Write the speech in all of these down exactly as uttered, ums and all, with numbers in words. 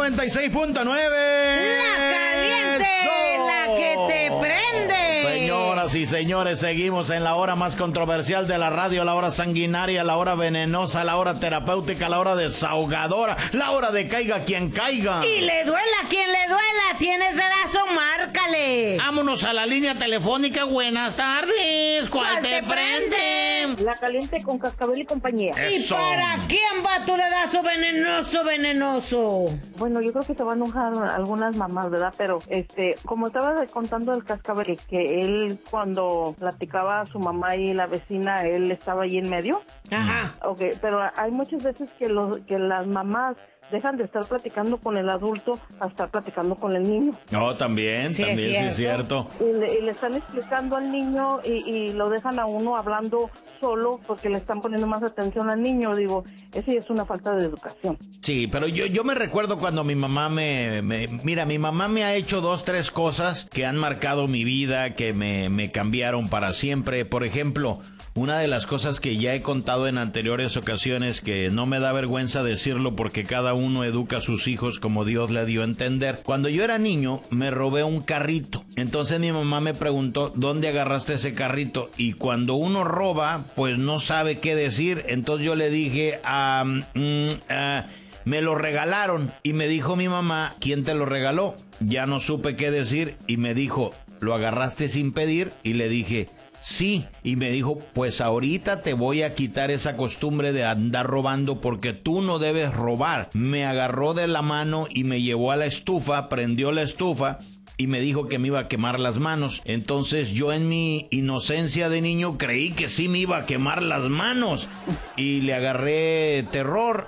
noventa y seis punto nueve. La caliente, ¡eso! La que te prende. Señoras y señores, seguimos en la hora más controversial de la radio, la hora sanguinaria, la hora venenosa, la hora terapéutica, la hora desahogadora, la hora de caiga quien caiga. Y le duela quien le duela, tienes dedazo, márcale. Vámonos a la línea telefónica, buenas tardes, ¿cuál, ¿Cuál te, te prende? prende? La caliente con Cascabel y compañía. Eso. ¿Y para quién va tu dedazo venenoso, venenoso? Bueno, yo creo que se van a enojar algunas mamás, ¿verdad? Pero, este, como estaba contando el Cascabel, que él cuando platicaba a su mamá y la vecina, él estaba ahí en medio. Ajá. Ok, pero hay muchas veces que, los, que las mamás dejan de estar platicando con el adulto a estar platicando con el niño. No, también, sí, también es sí es cierto. Y le, y le están explicando al niño y, y lo dejan a uno hablando solo porque le están poniendo más atención al niño. Digo, eso es una falta de educación. Sí, pero yo, yo me recuerdo cuando mi mamá me, me... Mira, mi mamá me ha hecho dos, tres cosas que han marcado mi vida, que me, me cambiaron para siempre. Por ejemplo, una de las cosas que ya he contado en anteriores ocasiones, que no me da vergüenza decirlo porque cada uno educa a sus hijos como Dios le dio a entender. Cuando yo era niño, me robé un carrito. Entonces mi mamá me preguntó, ¿dónde agarraste ese carrito? Y cuando uno roba, pues no sabe qué decir. Entonces yo le dije, ah, mm, ah, me lo regalaron. Y me dijo mi mamá, ¿quién te lo regaló? Ya no supe qué decir y me dijo, ¿lo agarraste sin pedir? Y le dije, sí, y me dijo, pues ahorita te voy a quitar esa costumbre de andar robando porque tú no debes robar. Me agarró de la mano y me llevó a la estufa, prendió la estufa y me dijo que me iba a quemar las manos. Entonces yo en mi inocencia de niño creí que sí me iba a quemar las manos y le agarré terror.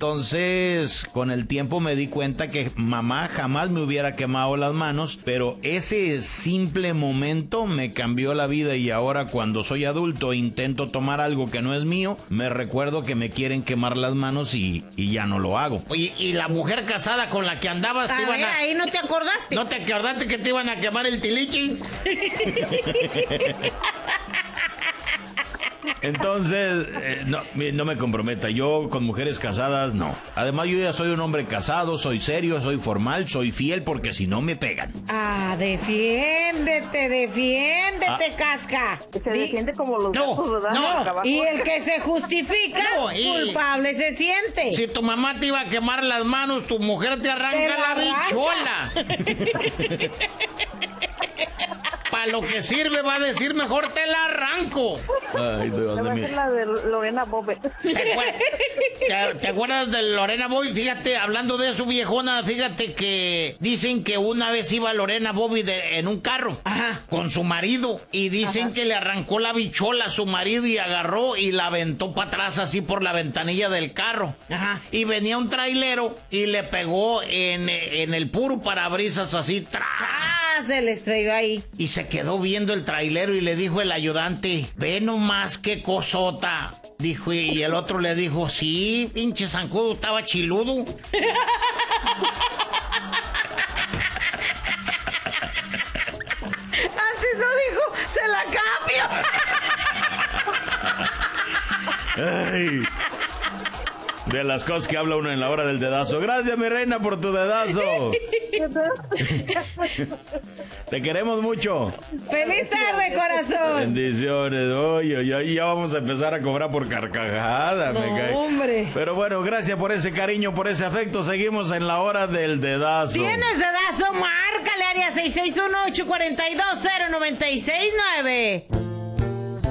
Entonces con el tiempo me di cuenta que mamá jamás me hubiera quemado las manos, pero ese simple momento me cambió la vida y ahora cuando soy adulto e intento tomar algo que no es mío, me recuerdo que me quieren quemar las manos y, y ya no lo hago. Oye, ¿y la mujer casada con la que andabas? A te iban ver, a... ahí no te acordaste. ¿No te acordaste que te iban a quemar el tilichi? Entonces, eh, no, no me comprometa. Yo con mujeres casadas, no. Además, yo ya soy un hombre casado, soy serio, soy formal, soy fiel, porque si no me pegan. Ah, defiéndete, defiéndete, ah. Casca. Se defiende como los no, gatos, ¿verdad? No, y el que se justifica, no, y... culpable se siente. Si tu mamá te iba a quemar las manos, tu mujer te arranca te la, la bichola. Para lo que sirve va a decir, mejor te la arranco. Ay, Dios mío. Va a ser la de Lorena Bobbitt. ¿Te, ¿Te, ¿Te acuerdas de Lorena Bobbitt? Fíjate, hablando de su viejona, fíjate que dicen que una vez iba Lorena Bobbitt en un carro. Ajá. Con su marido. Y dicen Ajá. que le arrancó la bichola a su marido y agarró y la aventó para atrás así por la ventanilla del carro. Ajá. Y venía un trailero y le pegó en, en el puro parabrisas así. ¡Tras! Se le estrelló ahí. Y se quedó viendo el trailero y le dijo el ayudante, ve nomás qué cosota. Dijo, y el otro le dijo, sí, pinche zancudo, estaba chiludo. Así no dijo, se la cambio. Ay. De las cosas que habla uno en la hora del dedazo. Gracias, mi reina, por tu dedazo. Te queremos mucho. ¡Feliz tarde, corazón! Bendiciones. Oye, oye, oye, ya vamos a empezar a cobrar por carcajada. No, me cae. hombre. Pero bueno, gracias por ese cariño, por ese afecto. Seguimos en la hora del dedazo. ¿Tienes dedazo? Márcale, área seis seis uno, ocho cuatro dos, cero nueve seis nueve.